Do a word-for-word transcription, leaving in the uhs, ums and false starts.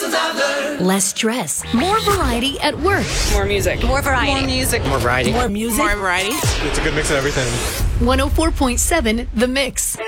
lessons I've learned. Less stress. More variety at work. More music. More variety. More music. More variety. More music. More variety. It's a good mix of everything. one oh four point seven The Mix.